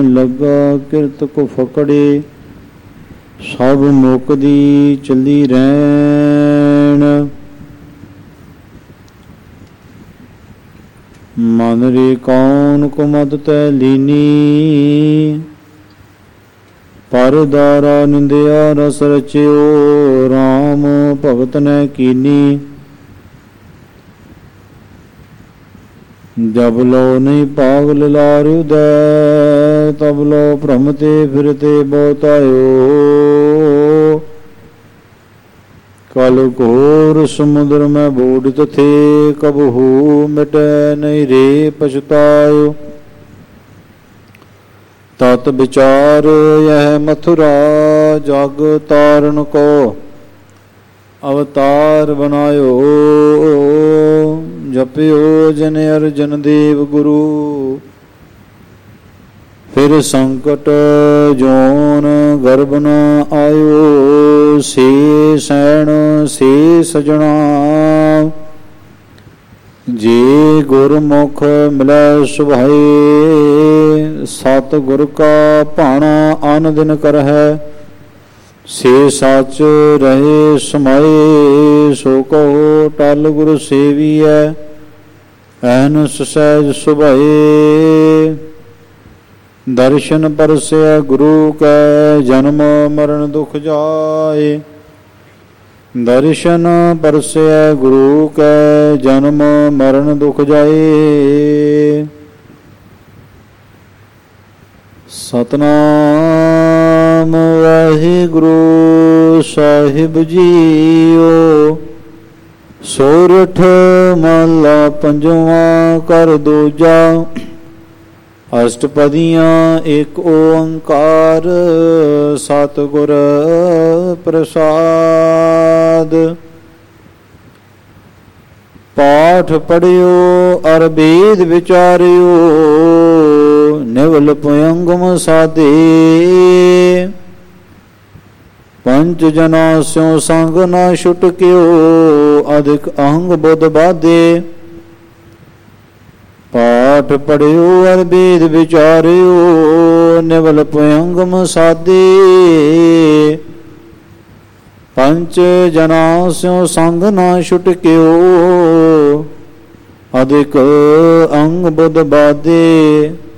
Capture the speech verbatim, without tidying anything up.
ਲੱਗਾ ਕਿਰਤ ਕੋ ਫਕੜੇ, ਸਭ ਮੁਕਦੀ ਚੱਲੀ ਰਹਿਣ। ਮਨ ਰੇ ਕੌਣ ਕੋ ਮਦ ਤੈ ਲੀਨੀ, ਪਰ ਦਾਰਾ ਨਿੰਦਿਆ ਰਸ ਰਚਿਓ, ਰਾਮ ਭਗਤ ਨੇ ਕੀਨੀ। ਜਬ ਲੋ ਨਹੀਂ ਪਾਗਲ ਲਾਰਿਉ ਦੈ, ਤਬ ਲੋ ਭ੍ਰਮ ਤੇ ਫਿਰਤੇ ਬਹੁਤਾਇਓ। ਕਲ ਘੋਰ ਸਮੁੰਦਰ ਮੈਂ ਬੂਡਿਤ ਥੇ, ਕਬਹੂ ਮਿਟੈ ਨਹੀਂ ਰੇ ਪਛਤਾਇਓ। ਤਤ ਵਿਚਾਰ ਯਹ ਮਥੁਰਾ, ਜਗ ਤਾਰਨ ਕੋ ਅਵਤਾਰ ਬਨਾਇਓ। ਜਪਿਓ ਜਨ ਅਰਜਨ ਦੇਵ ਗੁਰੂ, ਫਿਰ ਸੰਕਟ ਜੋਨ ਗਰਭ ਨ ਆਇਓ। ਸੇ ਸੈਣ ਸੇ ਸਜਣਾ, ਜੇ ਗੁਰਮੁਖ ਮਿਲੈ ਸੁਭਾਏ। ਸਤ ਗੁਰ ਕਾ ਭਾਣਾ ਅਨ ਦਿਨ ਕਰਹਿ, ਸੇ ਸਚ ਰਹੇ ਸਮਾਏ। ਸੋ ਕਹੋ ਟਲ ਗੁਰ ਸੇਵੀਐ, ਐਨਸ ਸਹਿਜ ਸੁਭਾਏ। ਦਰਸ਼ਨ ਪਰਸਿਆ ਗੁਰੂ ਕੈ, ਜਨਮ ਮਰਨ ਦੁਖ ਜਾਏ। ਦਰਸ਼ਨ ਪਰਸਿਆ ਗੁਰੂ ਕੈ, ਜਨਮ ਮਰਨ ਦੁਖ ਜਾਏ। ਸਤਨਾਮ ਵਾਹਿਗੁਰੂ ਸਾਹਿਬ ਜੀਓ। ਸੋਰਠ ਮਹਲਾ ਪੰਜਵਾਂ, ਕਰ ਦੂਜਾ। ਅਸ਼ਟਪਦੀਆਂ ਏਕ ਓੰਕਾਰ, ਸਤਿਗੁਰ ਪ੍ਰਸਾਦ। ਪਾਠ ਪੜਿਓ ਅਰ ਬੇਦ ਵਿਚਾਰਿਓ, ਨਿਵਲ ਪੁਯੰਗਮ ਸਾਧੇ। ਪੰਚ ਜਨਾ ਸਿਉ ਸੰਗ ਨਾ ਛੁਟਕਿਓ, ਅਧਿਕ ਅਹੰਗ ਬੁੱਧ ਬਾਧੇ। ਪਾਠ ਪੜਿਓ ਅਰ ਬੇਦ ਵਿਚਾਰਿਓ, ਨਿਵਲ ਪੁਯੰਗਮ ਸਾਧੇ। ਪੰਚ ਜਨਾ ਸਿਉ ਸੰਗ ਨਾ ਛੁਟਕਿਓ, ਅਧਿਕ ਅੰਗ ਬੁੱਧ ਬਾਧੇ।